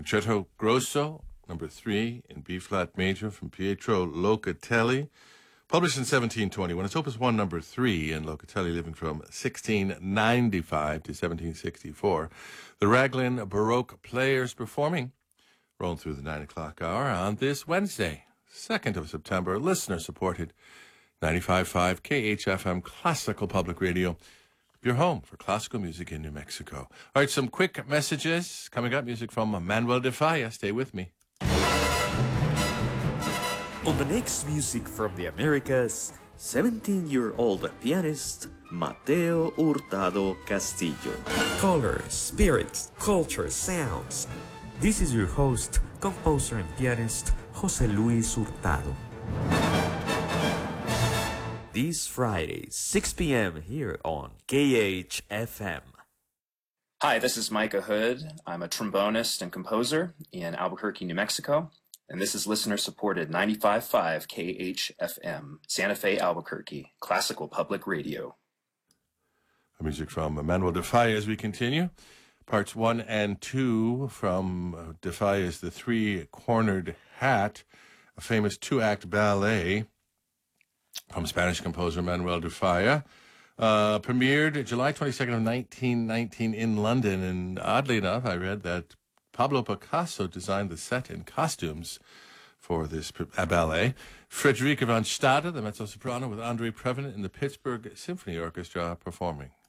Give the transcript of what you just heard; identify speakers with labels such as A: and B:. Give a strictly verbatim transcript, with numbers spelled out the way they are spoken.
A: Concerto Grosso, number three, in B-flat major from Pietro Locatelli, published in seventeen twenty-one. It's Opus one, number three, and Locatelli living from sixteen ninety-five to seventeen sixty-four. The Raglan Baroque Players performing, rolling through the nine o'clock hour on this Wednesday, second of September, listener-supported ninety-five point five K H F M Classical Public Radio, your home for classical music in New Mexico. All right, some quick messages. Coming up, music from Manuel de Falla. Stay with me.
B: On the next music from the Americas, seventeen-year-old pianist Mateo Hurtado Castillo. Color, spirits, culture, sounds. This is your host, composer and pianist Jose Luis Hurtado. This Friday, six p.m. here on K H F M.
C: Hi, this is Micah Hood. I'm a trombonist and composer in Albuquerque, New Mexico, and this is listener-supported ninety-five point five K H F M, Santa Fe, Albuquerque, Classical Public Radio.
A: Our music from Manuel de Falla as we continue. Parts one and two from de Falla's The Three-Cornered Hat, a famous two-act ballet from Spanish composer Manuel de Falla, uh, premiered July twenty-second of nineteen nineteen in London. And oddly enough, I read that Pablo Picasso designed the set and costumes for this ballet. Frederica von Stade, the mezzo-soprano, with Andre Previn in the Pittsburgh Symphony Orchestra performing.